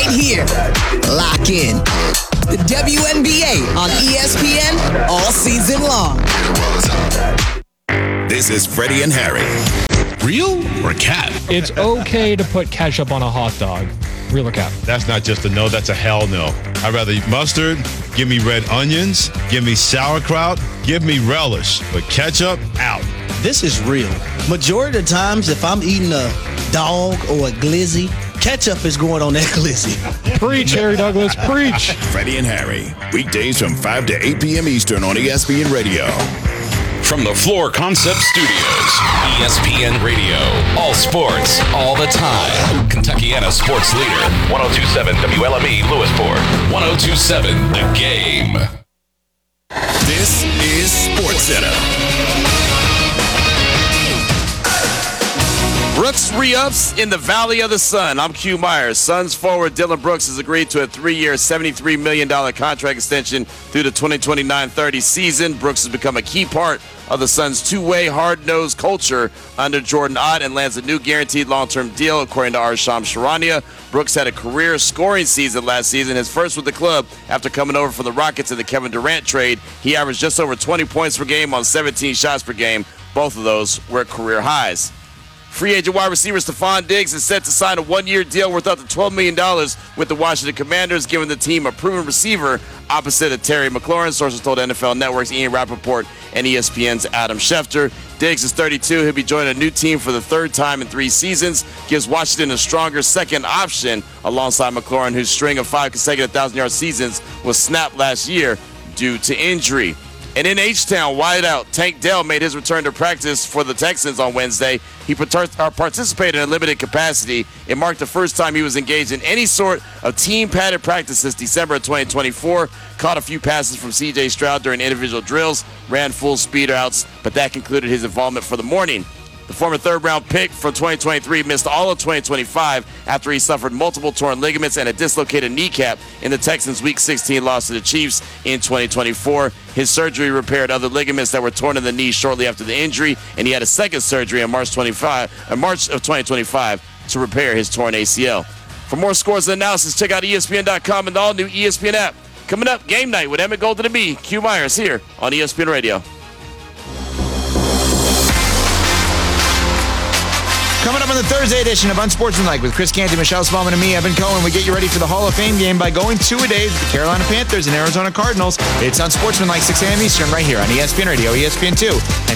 right here. Lock in. The WNBA on ESPN all season long. This is Freddie and Harry. Real or cap? It's okay to put ketchup on a hot dog. Real or cap? That's not just a no, that's a hell no. I'd rather eat mustard, give me red onions, give me sauerkraut, give me relish. But ketchup, out. This is real. Majority of the times, if I'm eating a dog or a glizzy, ketchup is going on that glizzy. Preach, Harry Douglas, preach. Freddie and Harry, weekdays from 5 to 8 p.m. Eastern on ESPN Radio. From the Floor Concept Studios, ESPN Radio. All sports, all the time. Kentuckiana sports leader. 102.7 WLME Lewisport. 102.7 The Game. This is SportsCenter. Brooks re-ups in the Valley of the Sun. I'm Q Myers. Suns forward Dylan Brooks has agreed to a 3-year, $73 million contract extension through the 2029-30 season. Brooks has become a key part of the Suns' two-way, hard-nosed culture under Jordan Ott and lands a new guaranteed long-term deal, according to Arsham Sharania. Brooks had a career scoring season last season, his first with the club after coming over from the Rockets in the Kevin Durant trade. He averaged just over 20 points per game on 17 shots per game. Both of those were career highs. Free agent wide receiver Stephon Diggs is set to sign a one-year deal worth up to $12 million with the Washington Commanders, giving the team a proven receiver opposite of Terry McLaurin, sources told NFL Network's Ian Rappaport and ESPN's Adam Schefter. Diggs is 32. He'll be joining a new team for the third time in 3 seasons. Gives Washington a stronger second option alongside McLaurin, whose string of 5 consecutive 1,000-yard seasons was snapped last year due to injury. And in H-Town, wideout Tank Dell made his return to practice for the Texans on Wednesday. He participated in a limited capacity. It marked the first time he was engaged in any sort of team-padded practice since December of 2024. Caught a few passes from C.J. Stroud during individual drills, ran full speed outs, but that concluded his involvement for the morning. The former third-round pick from 2023 missed all of 2025 after he suffered multiple torn ligaments and a dislocated kneecap in the Texans' Week 16 loss to the Chiefs in 2024. His surgery repaired other ligaments that were torn in the knee shortly after the injury, and he had a second surgery in March of 2025 to repair his torn ACL. For more scores and analysis, check out ESPN.com and the all-new ESPN app. Coming up, game night with Emmett Golden and me, Q Myers, here on ESPN Radio. Coming up on the Thursday edition of Unsportsmanlike with Chris Canty, Michelle Smallman, and me, Evan Cohen, we get you ready for the Hall of Fame game by going 2-a-days with the Carolina Panthers and Arizona Cardinals. It's Unsportsmanlike 6 a.m. Eastern right here on ESPN Radio, ESPN2, and